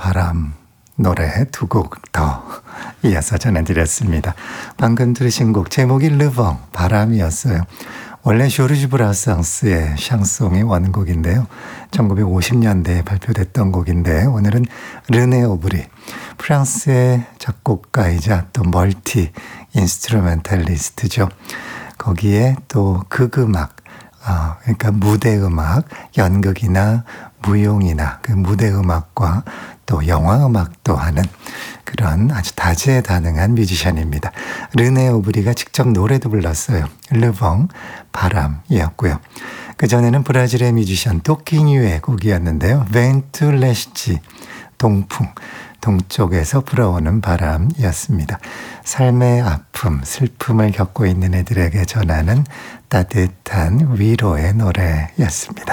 바람 노래 두 곡 더 이어서 전해드렸습니다. 방금 들으신 곡 제목이 르봉 바람이었어요. 원래 조르주 브라상스의 샹송의 원곡인데요. 1950년대에 발표됐던 곡인데 오늘은 르네 오브리 프랑스의 작곡가이자 또 멀티 인스트루멘탈리스트죠. 거기에 또 극음악 그러니까 무대음악, 연극이나 무용이나 그 무대음악과 또 영화음악도 하는 그런 아주 다재다능한 뮤지션입니다. 르네 오브리가 직접 노래도 불렀어요. 르봉 바람이었고요. 그전에는 브라질의 뮤지션 토끼뉴의 곡이었는데요. 벤투레시치 동풍 동쪽에서 불어오는 바람이었습니다. 삶의 아픔, 슬픔을 겪고 있는 애들에게 전하는 따뜻한 위로의 노래였습니다.